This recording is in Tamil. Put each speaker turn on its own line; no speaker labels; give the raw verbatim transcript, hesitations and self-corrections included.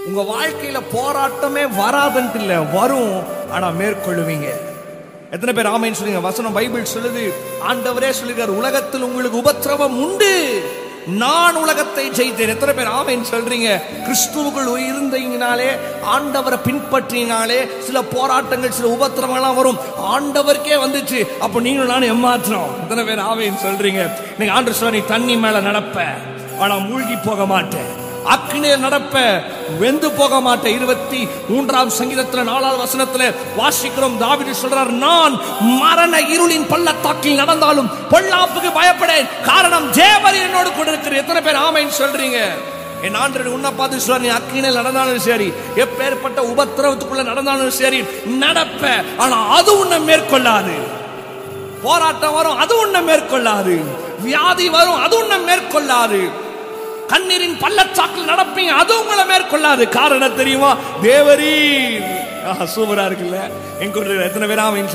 உங்க வாழ்க்கையில போராட்டமே வராதுன்ட்டு இல்ல, வரும், ஆனா மேற்கொள்ளுவீங்க. எத்தனை பேர் ஆமென் சொல்லுங்க? வசனம் பைபிள் சொல்லுது, ஆண்டவரே சொல்லுகிறார், உலகத்தில் உங்களுக்கு உபத்திரவம் உண்டு, நான் உலகத்தை ஜெயித்தேன். எத்தனை பேர் ஆமென் சொல்றீங்க? கிறிஸ்துவுக்குள் இருந்தீங்கனாலே, ஆண்டவரை பின்பற்றினாலே சில போராட்டங்கள், சில உபத்திரவங்கள்லாம் வரும். ஆண்டவருக்கே வந்துச்சு, அப்ப நீங்களும் நானும் ஏமாற்றோம். எத்தனை பேர் ஆமென் சொல்றீங்க? நீங்க ஆண்டவர் சொல்ற, நீ தண்ணி மேல நடப்ப, ஆனா மூழ்கி போக மாட்டேன், அக்னியில நடப்ப, வெந்து போக மாட்டேன். இருபத்தி மூன்றாம் சங்கீதத்துல நாலாவது வசனத்துல வாசிக்கிறோம், தாவீது சொல்றார், நான் மரண இருளின் பள்ளத்தாக்கில் நடந்தாலும் பொல்லாப்புக்கு பயப்படேன், காரணம் தேவன் என்னோடு கூட இருக்கிறார். எத்தனை பேர் ஆமென் சொல்றீங்க? என் ஆண்டவர் உன்னை பார்த்து சொல்றார், நீ அக்னியில் நடந்தாலும் சரி, எப்பேற்பட்ட உபத்திரவத்துக்குள்ள நடந்தாலும் சரி நடப்ப, ஆனா அது உன்னை மேற்கொள்ளாது. போராட்டம் வரும், அது உன்னை மேற்கொள்ளாது. வியாதி வரும், அது உன்னை மேற்கொள்ளாது. கண்ணீரின் பள்ளத்தாக்கில் நடப்பீங்க, அது உங்களை மேற்கொள்ளாது. காரணம் தெரியுமா? தேவரீர். சூப்பரா இருக்குல்ல? எங்க எத்தனை பேர் ஆமென்